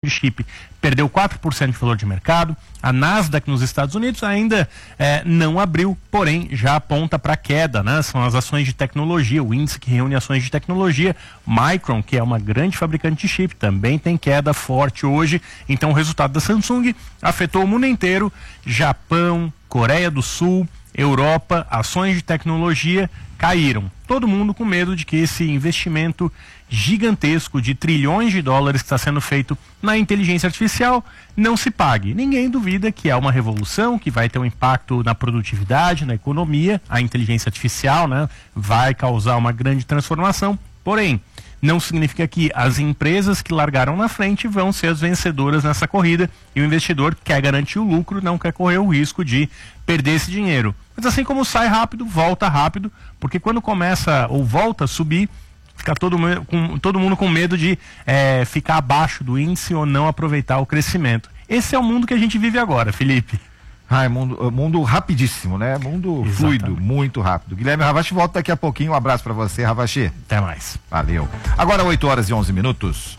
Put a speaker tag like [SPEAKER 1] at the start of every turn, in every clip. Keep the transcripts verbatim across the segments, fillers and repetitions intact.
[SPEAKER 1] de chip perdeu quatro por cento de valor de mercado. A Nasdaq nos Estados Unidos ainda eh, não abriu, porém já aponta para queda, né? São as ações de tecnologia, o índice que reúne ações de tecnologia. Micron, que é uma grande fabricante de chip, também tem queda forte hoje. Então o resultado da Samsung afetou o mundo inteiro. Japão, Coreia do Sul, Europa, ações de tecnologia caíram. Todo mundo com medo de que esse investimento gigantesco de trilhões de dólares que está sendo feito na inteligência artificial não se pague. Ninguém duvida que é uma revolução, que vai ter um impacto na produtividade, na economia. A inteligência artificial, né, vai causar uma grande transformação. Porém, não significa que as empresas que largaram na frente vão ser as vencedoras nessa corrida, e o investidor quer garantir o lucro, não quer correr o risco de perder esse dinheiro. Mas assim como sai rápido, volta rápido, porque quando começa ou volta a subir, fica todo, com, todo mundo com medo de é, ficar abaixo do índice ou não aproveitar o crescimento. Esse é o mundo que a gente vive agora, Felipe.
[SPEAKER 2] Ah, é mundo, mundo rapidíssimo, né? Mundo Exatamente. Fluido, muito rápido. Guilherme Ravache volta daqui a pouquinho. Um abraço pra você, Ravache.
[SPEAKER 1] Até mais.
[SPEAKER 2] Valeu. Agora oito horas e onze minutos.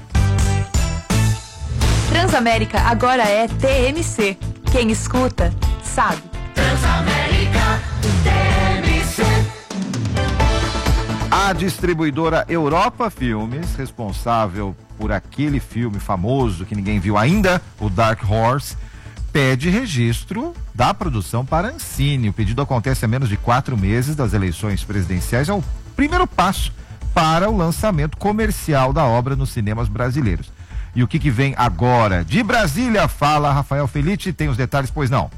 [SPEAKER 3] Transamérica agora é T M C. Quem escuta, sabe.
[SPEAKER 4] Transamérica T M C.
[SPEAKER 2] A distribuidora Europa Filmes, responsável por aquele filme famoso que ninguém viu ainda, o Dark Horse, pede registro da produção para a Ancine. O pedido acontece a menos de quatro meses das eleições presidenciais. É o primeiro passo para o lançamento comercial da obra nos cinemas brasileiros. E o que, que vem agora? De Brasília, fala Rafael Felice, tem os detalhes, pois não?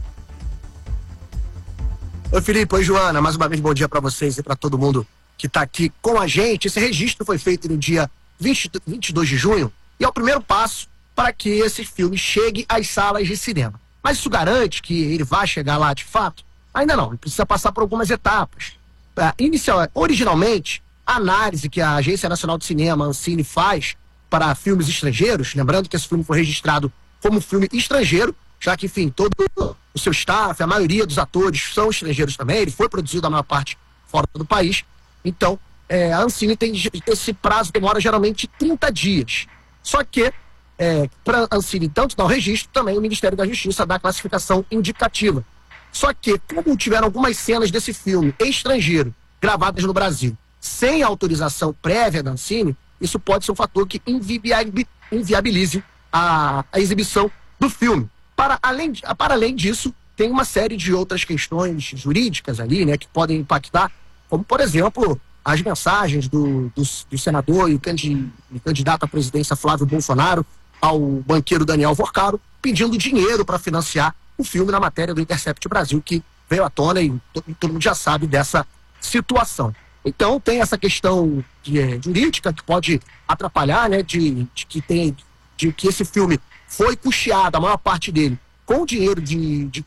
[SPEAKER 5] Oi, Felipe, oi, Joana, mais uma vez bom dia para vocês e para todo mundo que está aqui com a gente. Esse registro foi feito no dia vinte, vinte e dois de junho e é o primeiro passo para que esse filme chegue às salas de cinema. Mas isso garante que ele vai chegar lá de fato? Ainda não, ele precisa passar por algumas etapas. Uh, inicial, originalmente, a análise que a Agência Nacional de Cinema, a Ancine, faz para filmes estrangeiros, lembrando que esse filme foi registrado como filme estrangeiro, já que, enfim, todo o seu staff, a maioria dos atores são estrangeiros também, ele foi produzido a maior parte fora do país. Então, é, a Ancine tem esse prazo, demora geralmente trinta dias. Só que, é, para a Ancine tanto dar o registro, também o Ministério da Justiça dá a classificação indicativa. Só que, como tiveram algumas cenas desse filme estrangeiro, gravadas no Brasil, sem autorização prévia da Ancine, isso pode ser um fator que inviabilize a, a exibição do filme. Para além, para além disso, tem uma série de outras questões jurídicas ali, né, que podem impactar, como, por exemplo, as mensagens do, do, do senador e candidato à presidência Flávio Bolsonaro ao banqueiro Daniel Vorcaro, pedindo dinheiro para financiar o filme na matéria do Intercept Brasil, que veio à tona e todo, todo mundo já sabe dessa situação. Então, tem essa questão de, é, jurídica que pode atrapalhar, né, de, de, que tem, de que esse filme foi custeado, a maior parte dele, com dinheiro de... de...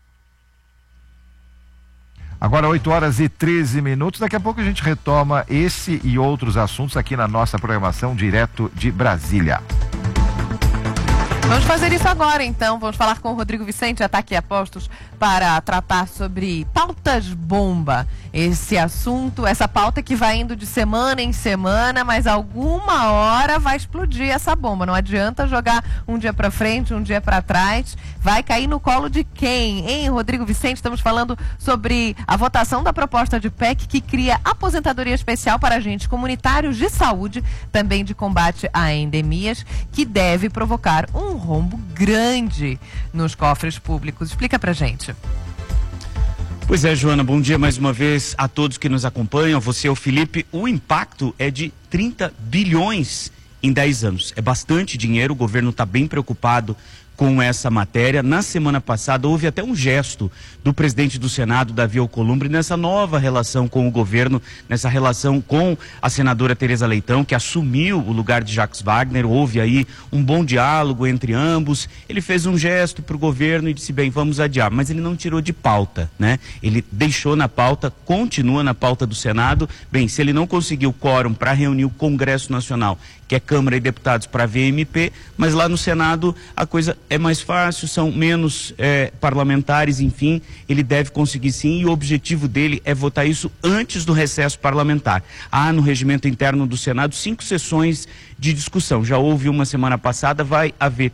[SPEAKER 2] Agora oito horas e treze minutos, daqui a pouco a gente retoma esse e outros assuntos aqui na nossa programação direto de Brasília.
[SPEAKER 6] Vamos fazer isso agora, então. Vamos falar com o Rodrigo Vicente, Ataque a Postos, para tratar sobre pautas bomba. Esse assunto, essa pauta que vai indo de semana em semana, mas alguma hora vai explodir essa bomba. Não adianta jogar um dia para frente, um dia para trás. Vai cair no colo de quem? Hein, Rodrigo Vicente? Estamos falando sobre a votação da proposta de P E C que cria aposentadoria especial para agentes comunitários de saúde, também de combate a endemias, que deve provocar um rombo grande nos cofres públicos. Explica pra gente.
[SPEAKER 7] Pois é, Joana, bom dia mais uma vez a todos que nos acompanham, você, o Felipe. O impacto é de trinta bilhões em dez anos. É bastante dinheiro, o governo está bem preocupado com essa matéria. Na semana passada houve até um gesto do presidente do Senado, Davi Alcolumbre, nessa nova relação com o governo, nessa relação com a senadora Tereza Leitão, que assumiu o lugar de Jacques Wagner. Houve aí um bom diálogo entre ambos. Ele fez um gesto para o governo e disse, bem, vamos adiar, mas ele não tirou de pauta, né? Ele deixou na pauta, continua na pauta do Senado. Bem, se ele não conseguiu quórum para reunir o Congresso Nacional, que é Câmara e Deputados, para V M P, mas lá no Senado a coisa é mais fácil, são menos é, parlamentares, enfim, ele deve conseguir sim, e o objetivo dele é votar isso antes do recesso parlamentar. Há no regimento interno do Senado cinco sessões de discussão, já houve uma semana passada, vai haver